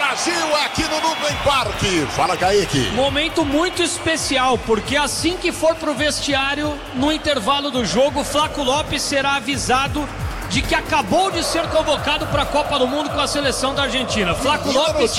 Brasil aqui no Nubem Parque. Fala, Kaique. Momento muito especial, porque assim que for pro vestiário, no intervalo do jogo, Flaco Lopes será avisado de que acabou de ser convocado para a Copa do Mundo com a seleção da Argentina. Flaco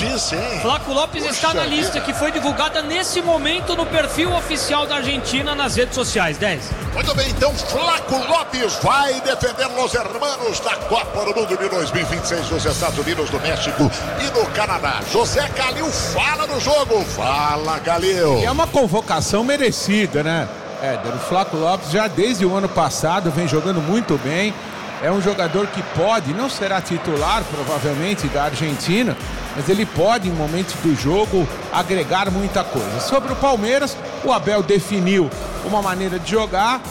Lopes está na lista que foi divulgada nesse momento no perfil oficial da Argentina nas redes sociais. 10. Muito bem, então Flaco Lopes vai defender os hermanos da Copa do Mundo de 2026 nos Estados Unidos, no México e no Canadá. José Calil fala no jogo. Fala, Calil. É uma convocação merecida, né, Éder? O Flaco Lopes já desde o ano passado vem jogando muito bem. É um jogador que pode, não será titular provavelmente da Argentina, mas ele pode em momentos do jogo agregar muita coisa. Sobre o Palmeiras, o Abel definiu uma maneira de jogar.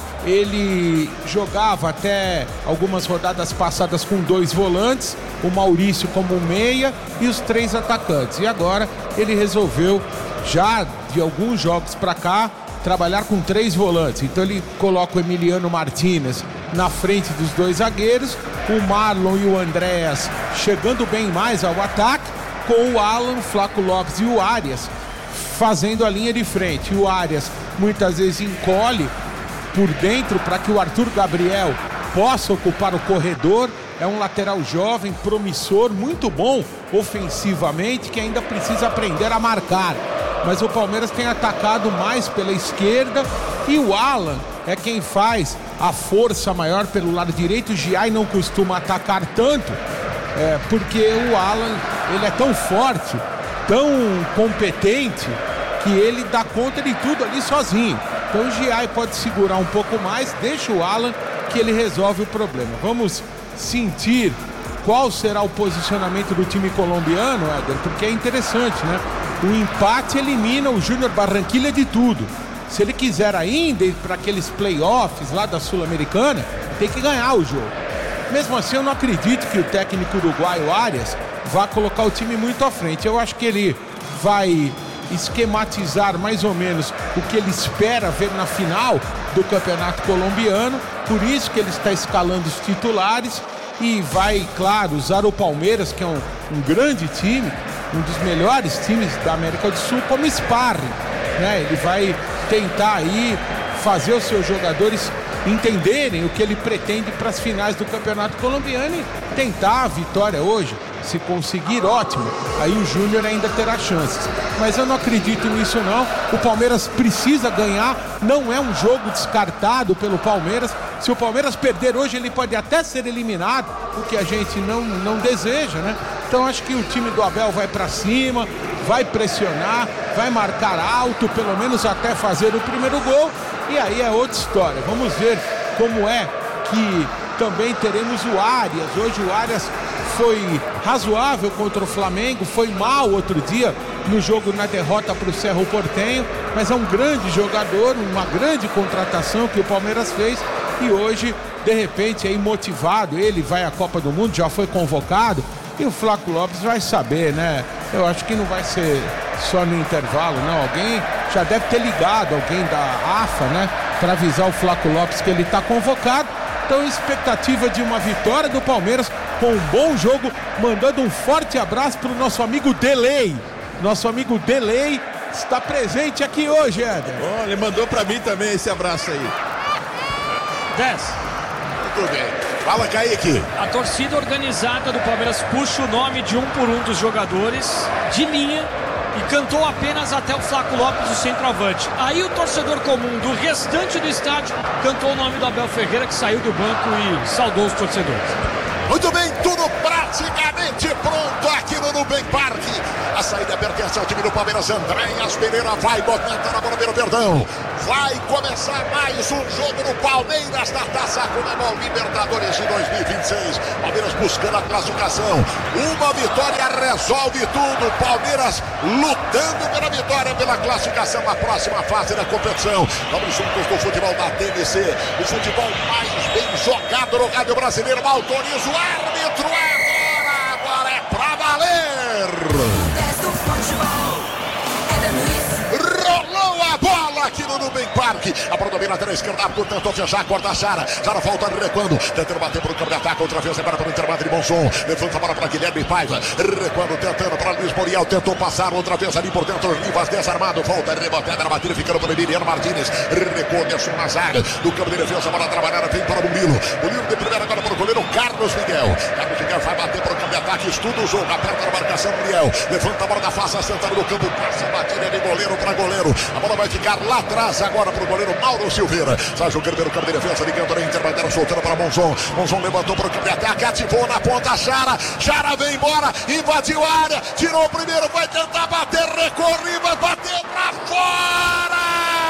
Ele jogava até algumas rodadas passadas com 2 volantes, o Maurício como meia e os 3 atacantes. E agora ele resolveu, já de alguns jogos para cá, trabalhar com 3 volantes. Então ele coloca o Emiliano Martínez na frente dos 2 zagueiros, o Marlon e o Andréas chegando bem mais ao ataque, com o Alan, o Flaco Lopes e o Arias fazendo a linha de frente. O Arias muitas vezes encolhe por dentro para que o Arthur Gabriel possa ocupar o corredor. É um lateral jovem, promissor, muito bom ofensivamente, que ainda precisa aprender a marcar. Mas o Palmeiras tem atacado mais pela esquerda e o Alan é quem faz a força maior pelo lado direito. O Giai não costuma atacar tanto, porque o Alan ele é tão forte, tão competente, que ele dá conta de tudo ali sozinho. Então o Giai pode segurar um pouco mais, deixa o Alan que ele resolve o problema. Vamos sentir qual será o posicionamento do time colombiano, Éder, porque é interessante, né? O empate elimina o Júnior Barranquilla de tudo. Se ele quiser ainda ir para aqueles playoffs lá da Sul-Americana, tem que ganhar o jogo. Mesmo assim, eu não acredito que o técnico uruguaio Arias vá colocar o time muito à frente. Eu acho que ele vai esquematizar mais ou menos o que ele espera ver na final do Campeonato Colombiano. Por isso que ele está escalando os titulares e vai, claro, usar o Palmeiras, que é um grande time, um dos melhores times da América do Sul, como sparring, né? Ele vai tentar aí fazer os seus jogadores entenderem o que ele pretende para as finais do Campeonato Colombiano e tentar a vitória hoje. Se conseguir, ótimo, aí o Júnior ainda terá chances, mas eu não acredito nisso não. O Palmeiras precisa ganhar, não é um jogo descartado pelo Palmeiras. Se o Palmeiras perder hoje, ele pode até ser eliminado, o que a gente não deseja, né? Então acho que o time do Abel vai para cima, vai pressionar, vai marcar alto, pelo menos até fazer o primeiro gol, e aí é outra história. Vamos ver como é que também teremos o Arias. Hoje o Arias foi razoável contra o Flamengo, foi mal outro dia no jogo na derrota para o Cerro Porteño, mas é um grande jogador, uma grande contratação que o Palmeiras fez, e hoje, de repente, aí motivado, ele vai à Copa do Mundo, já foi convocado, e o Flaco Lopes vai saber, né? Eu acho que não vai ser só no intervalo, não. Alguém já deve ter ligado, alguém da AFA, né? Para avisar o Flaco Lopes que ele está convocado. Então, expectativa de uma vitória do Palmeiras com um bom jogo, mandando um forte abraço para o nosso amigo Delay. Nosso amigo Delay está presente aqui hoje, Éder. Oh, ele mandou para mim também esse abraço aí. 10. Muito bem. Fala, Kaique. A torcida organizada do Palmeiras puxa o nome de um por um dos jogadores de linha e cantou apenas até o Flaco Lopes, o centroavante. Aí o torcedor comum do restante do estádio cantou o nome do Abel Ferreira, que saiu do banco e saudou os torcedores. Muito bem, tudo praticamente pronto aqui no Nubem Parque. A saída pertence ao time do Palmeiras. Andréas Pereira vai movimentar a bola pelo Verdão. Vai começar mais um jogo no Palmeiras da Taça Conmebol Libertadores de 2026. Palmeiras buscando a classificação. Uma vitória resolve tudo. Palmeiras lutando pela vitória, pela classificação na próxima fase da competição. Vamos juntos com o futebol da TNC. O futebol mais bem jogado no rádio brasileiro. Autoriza o árbitro. Agora é pra valer. Rolou a bola aqui no Nubem Parque. ataque. A bola domina até a esquerda. Arthur tentou fechar, corta a Chara. Chara volta recuando. Tentando bater para o campo de ataque. Outra vez agora para o intervalo de Monzon. Levanta a bola para Guilherme Paiva. Recuando, tentando para Luiz Muriel. Tentou passar outra vez ali por dentro. Rivas desarmado. Volta rebotada na batida. Ficando para Emiliano Martínez. Recomeçou na zaga do campo de defesa. A bola trabalhada. Vem para o Murilo. Murilo de primeira agora para o goleiro Carlos Miguel. Carlos Miguel vai bater para o campo de ataque. Estuda o jogo. Aperta a marcação. Muriel. Levanta a bola da face. Central do campo. Passa a batida de goleiro para goleiro. A bola vai ficar lá atrás agora para o goleiro Mauro Silveira. Sai jogando pelo campo de defesa. Ligando na interbateira. Soltando para Monzon. Monzon levantou para o campo de ataque. Ativou na ponta. Chara. Chara vem embora. Invadiu a área. Tirou o primeiro. Vai tentar bater. Recorre. Vai bater para fora.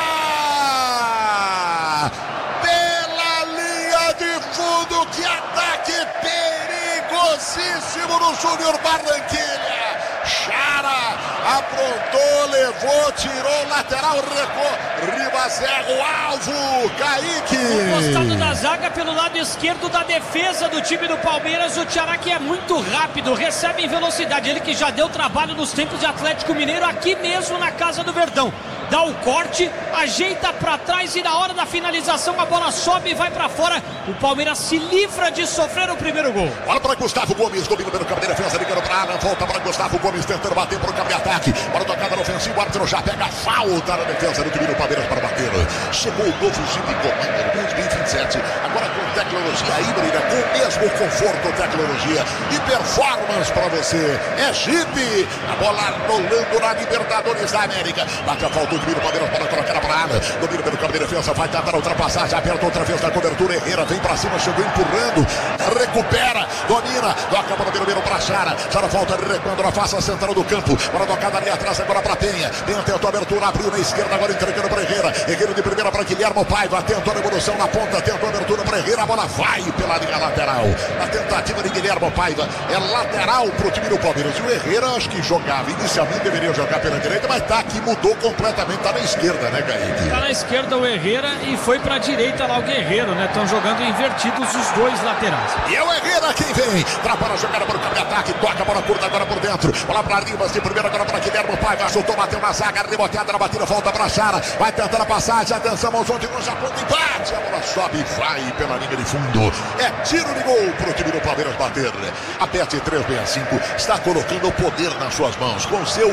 Pela linha de fundo. Que ataque perigosíssimo no Júnior Barranquilla. Chara aprontou, levou, tirou, lateral, recuou. Rivas erra o alvo. Kaique. Encostado da zaga pelo lado esquerdo da defesa do time do Palmeiras. O Xará, que é muito rápido, recebe em velocidade. Ele que já deu trabalho nos tempos de Atlético Mineiro, aqui mesmo na Casa do Verdão. Dá o corte, ajeita para trás e na hora da finalização a bola sobe e vai para fora. O Palmeiras se livra de sofrer o primeiro gol. Bola para Gustavo Gomes, domina pelo campo de defesa, ligando para Alan, volta para Gustavo Gomes, tentando bater para o campo de ataque. Bola tocada no ofensivo, o árbitro já pega a falta na defesa do time do Palmeiras para bater. Chegou o novo Jeep Commander 2027, agora com tecnologia híbrida, com o mesmo conforto, tecnologia e performance para você. É Jeep, a bola rolando na Libertadores da América. Bate a falta do time do Palmeiras para colocar para a área. Domina pelo campo de defesa, vai tentar a ultrapassagem, aperta outra vez na cobertura. Herrera vem para cima, chegou empurrando, recupera, domina, toca a bola pelo para Chara. Chara volta recuando na face central do campo. Bola tocada ali atrás, agora para Penha. Penha tentou a abertura, abriu na esquerda, agora entregando para Herrera. Herrera de primeira para Guilherme Paiva. Tentou a evolução na ponta, tentou a abertura para Herrera. A bola vai pela linha lateral. Na tentativa de Guilherme Paiva, é lateral para o time do Palmeiras. E o Herrera, acho que jogava, inicialmente deveria jogar pela direita, mas tá aqui, mudou completamente, tá na esquerda, né, Kaique? Tá na esquerda o Herrera e foi pra direita lá o Guerreiro, né? Estão jogando invertidos os dois laterais. E é o Herrera quem vem. Trabalha a jogada para o campo de ataque. Toca a bola curta agora por dentro. Bola para Rivas de primeira agora para Guilherme Paiva. Soltou, bateu na zaga. Reboteada na batida. Volta para Chara. Vai tentando a passagem. Atenção, Monzon de longe. Aponta, embate. A bola sobe e vai pela linha de fundo. É tiro de gol para o time do Palmeiras bater. Aperte 365. Está colocando o poder nas suas mãos com seu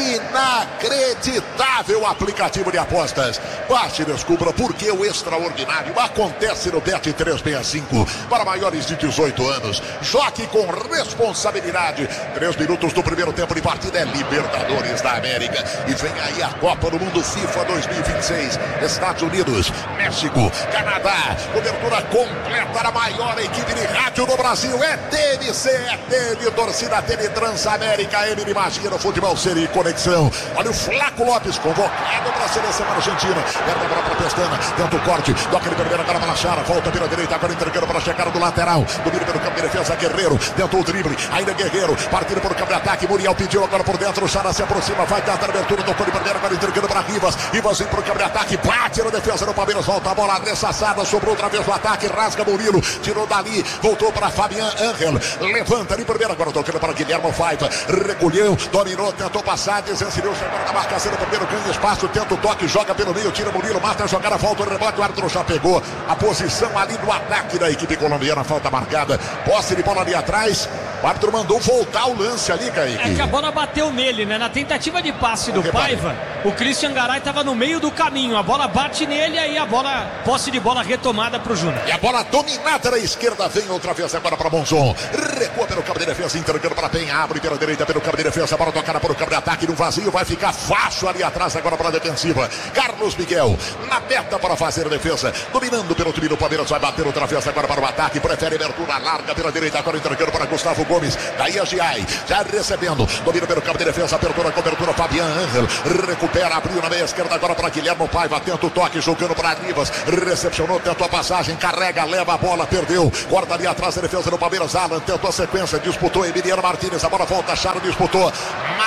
inacreditável aplicativo de apostas. Baixe e descubra por que o extraordinário acontece no Bet365. Para maiores de 18 anos, jogue com responsabilidade. 3 minutos do primeiro tempo de partida é Libertadores da América. E vem aí a Copa do Mundo FIFA 2026. Estados Unidos, México, Canadá. Cobertura completa da maior equipe de rádio do Brasil. É TNC, é TV, torcida TV Transamérica. Emily Magia no Futebol Série Conexão. Olha o Flaco Lopes convocado para a seleção argentina. Perde a bola para Pestana, tenta o corte, toca ele primeiro agora para Chara, volta pela direita, agora entregando para a chegada do lateral, domina pelo campo de defesa, Guerreiro, tentou o drible, ainda Guerreiro, partindo por campo de ataque, Muriel pediu agora por dentro, Chara se aproxima, vai tentar a abertura, tocou de primeiro, agora entregando para Rivas, Rivas vem para o campo de ataque, bate na defesa do Palmeiras, volta a bola ressaçada, sobrou outra vez o ataque, rasga Murilo, tirou dali, voltou para Fabian Angel, levanta ali primeiro, agora tocando para Guilherme Paiva, recolheu, dominou, tentou passar, desencilhou, chegou na marcação do primeiro, ganha espaço, tenta o toque, joga pelo meio, tira Murilo, mata a jogada, volta o rebote, o árbitro já pegou a posição ali do ataque da equipe colombiana, falta marcada, posse de bola ali atrás, o árbitro mandou voltar o lance ali, Kaique. É que a bola bateu nele, né? Na tentativa de passe do Paiva, o Christian Garay estava no meio do caminho, a bola bate nele, aí a bola, posse de bola retomada pro Júnior. E a bola dominada na esquerda, vem outra vez agora para Monzon, recua pelo campo de defesa, entregando para Penha, abre pela direita pelo campo de defesa, a bola tocada para o campo de ataque, no vazio, vai ficar fácil ali atrás agora para a defensiva, Carlos Miguel, na meta para fazer a defesa, dominando pelo time do Palmeiras, vai bater outra vez agora para o ataque, prefere abertura larga pela direita, agora entregando para Gustavo Gomes, daí a Giai, já recebendo, domina pelo campo de defesa, abertura, cobertura, Fabian Angel, recupera, abriu na meia esquerda agora para Guilherme Paiva, tenta o toque, jogando para Rivas, recepcionou, tentou a passagem, carrega, leva a bola, perdeu, corta ali atrás a defesa do Palmeiras, Alan tentou a sequência, disputou Emiliano Martínez, a bola volta, Charo disputou,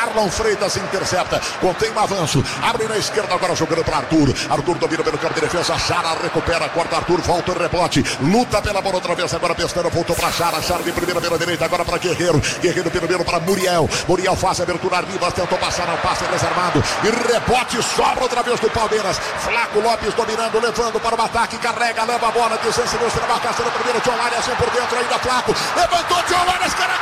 Marlon Freitas intercepta, contém um avanço, abre na esquerda agora jogando para Arthur. Arthur domina pelo campo de defesa, Chara recupera, corta Arthur, volta o rebote, luta pela bola outra vez, agora Pestana voltou para Chara, Chara de primeira pela direita, agora para Guerreiro, Guerreiro pelo meio para Muriel, Muriel faz a abertura, Ribas tentou passar, não passa, desarmado, e rebote, sobra outra vez do Palmeiras, Flaco Lopes dominando, levando para o ataque, carrega, leva a bola, distância, na marcação da primeira, John Arias por dentro ainda, Flaco, levantou John Arias, cara.